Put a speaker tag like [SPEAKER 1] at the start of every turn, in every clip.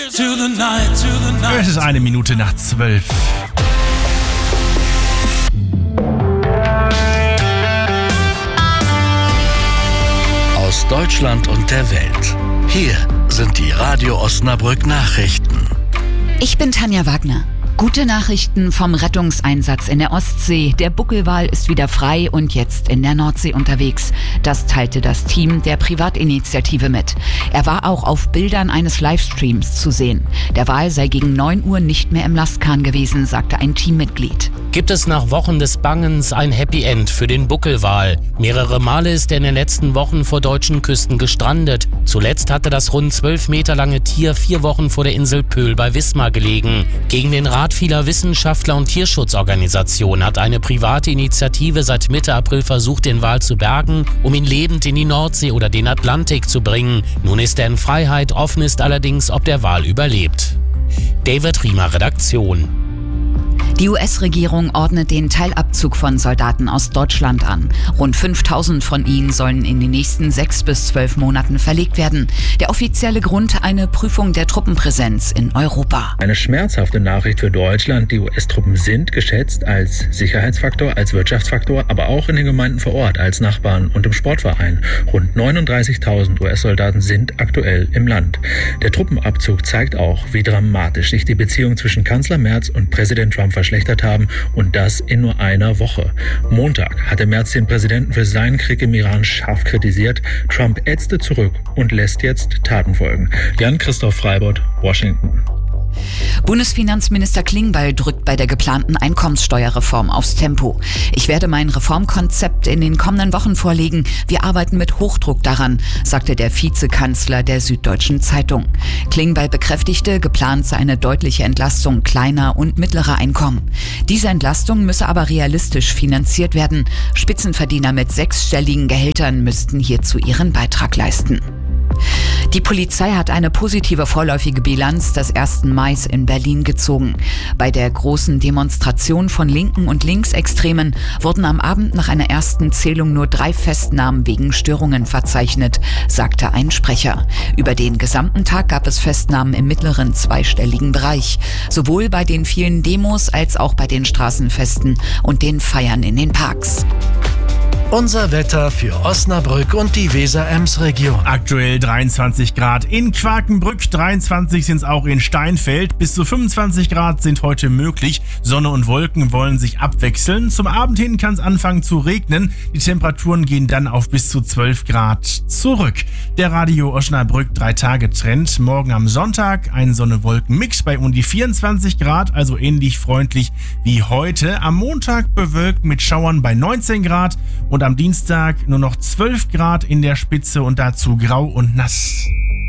[SPEAKER 1] Es ist 11:01.
[SPEAKER 2] Aus Deutschland und der Welt. Hier sind die Radio Osnabrück Nachrichten.
[SPEAKER 3] Ich bin Tanja Wagner. Gute Nachrichten vom Rettungseinsatz in der Ostsee. Der Buckelwal ist wieder frei und jetzt in der Nordsee unterwegs. Das teilte das Team der Privatinitiative mit. Er war auch auf Bildern eines Livestreams zu sehen. Der Wal sei gegen 9 Uhr nicht mehr im Lastkahn gewesen, sagte ein Teammitglied.
[SPEAKER 4] Gibt es nach Wochen des Bangens ein Happy End für den Buckelwal? Mehrere Male ist er in den letzten Wochen vor deutschen Küsten gestrandet. Zuletzt hatte das rund 12 Meter lange Tier 4 Wochen vor der Insel Pöhl bei Wismar gelegen. Gegen den Rat vieler Wissenschaftler und Tierschutzorganisationen hat eine private Initiative seit Mitte April versucht, den Wal zu bergen, um ihn lebend in die Nordsee oder den Atlantik zu bringen. Nun ist er in Freiheit, offen ist allerdings, ob der Wal überlebt. David Riemer, Redaktion.
[SPEAKER 3] Die US-Regierung ordnet den Teilabzug von Soldaten aus Deutschland an. Rund 5.000 von ihnen sollen in den nächsten 6 bis 12 Monaten verlegt werden. Der offizielle Grund: eine Prüfung der Truppenpräsenz in Europa.
[SPEAKER 5] Eine schmerzhafte Nachricht für Deutschland. Die US-Truppen sind geschätzt als Sicherheitsfaktor, als Wirtschaftsfaktor, aber auch in den Gemeinden vor Ort als Nachbarn und im Sportverein. Rund 39.000 US-Soldaten sind aktuell im Land. Der Truppenabzug zeigt auch, wie dramatisch sich die Beziehung zwischen Kanzler Merz und Präsident Trump verschlechtert haben, und das in nur einer Woche. Montag hatte Merz den Präsidenten für seinen Krieg im Iran scharf kritisiert. Trump ätzte zurück und lässt jetzt Taten folgen. Jan-Christoph Freibott, Washington.
[SPEAKER 3] Bundesfinanzminister Klingbeil drückt bei der geplanten Einkommenssteuerreform aufs Tempo. Ich werde mein Reformkonzept in den kommenden Wochen vorlegen. Wir arbeiten mit Hochdruck daran, sagte der Vizekanzler der Süddeutschen Zeitung. Klingbeil bekräftigte, geplant sei eine deutliche Entlastung kleiner und mittlerer Einkommen. Diese Entlastung müsse aber realistisch finanziert werden. Spitzenverdiener mit 6-stelligen Gehältern müssten hierzu ihren Beitrag leisten. Die Polizei hat eine positive vorläufige Bilanz des 1. Mai in Berlin gezogen. Bei der großen Demonstration von Linken und Linksextremen wurden am Abend nach einer ersten Zählung nur 3 Festnahmen wegen Störungen verzeichnet, sagte ein Sprecher. Über den gesamten Tag gab es Festnahmen im mittleren zweistelligen Bereich. Sowohl bei den vielen Demos als auch bei den Straßenfesten und den Feiern in den Parks.
[SPEAKER 2] Unser Wetter für Osnabrück und die Weser-Ems-Region.
[SPEAKER 1] Aktuell 23 Grad in Quakenbrück, 23 sind es auch in Steinfeld. Bis zu 25 Grad sind heute möglich. Sonne und Wolken wollen sich abwechseln. Zum Abend hin kann es anfangen zu regnen. Die Temperaturen gehen dann auf bis zu 12 Grad zurück. Der Radio Osnabrück 3-Tage-Trend. Morgen am Sonntag ein Sonne-Wolken-Mix bei um die 24 Grad, also ähnlich freundlich wie heute. Am Montag bewölkt mit Schauern bei 19 Grad und am Dienstag nur noch 12 Grad in der Spitze und dazu grau und nass.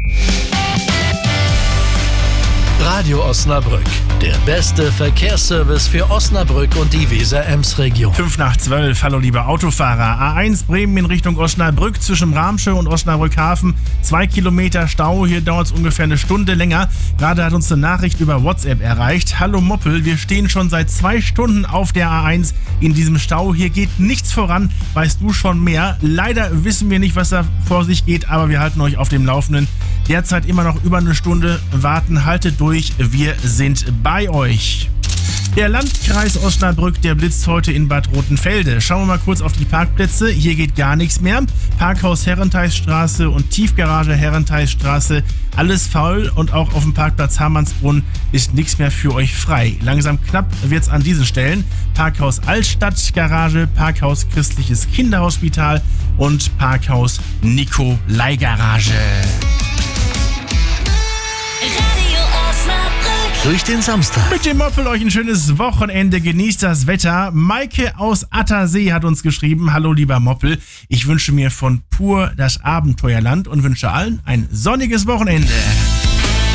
[SPEAKER 2] Radio Osnabrück, der beste Verkehrsservice für Osnabrück und die Weser-Ems-Region.
[SPEAKER 1] 11:55. Hallo liebe Autofahrer. A1 Bremen in Richtung Osnabrück zwischen Ramsche und Osnabrück-Hafen. 2 Kilometer Stau, hier dauert es ungefähr eine Stunde länger. Gerade hat uns eine Nachricht über WhatsApp erreicht. Hallo Moppel, wir stehen schon seit 2 Stunden auf der A1 in diesem Stau. Hier geht nichts voran, weißt du schon mehr? Leider wissen wir nicht, was da vor sich geht, aber wir halten euch auf dem Laufenden. Derzeit immer noch über eine Stunde warten, haltet durch, wir sind bei euch. Der Landkreis Osnabrück, der blitzt heute in Bad Rotenfelde. Schauen wir mal kurz auf die Parkplätze. Hier geht gar nichts mehr. Parkhaus Herrentheisstraße und Tiefgarage Herrentheisstraße, alles faul, und auch auf dem Parkplatz Hamannsbrunn ist nichts mehr für euch frei. Langsam knapp wird's an diesen Stellen. Parkhaus Altstadt Garage, Parkhaus Christliches Kinderhospital und Parkhaus Nikolai Garage.
[SPEAKER 2] Durch den Samstag.
[SPEAKER 1] Mit dem Moppel euch ein schönes Wochenende. Genießt das Wetter. Maike aus Attersee hat uns geschrieben: Hallo lieber Moppel, ich wünsche mir von Pur das Abenteuerland und wünsche allen ein sonniges Wochenende.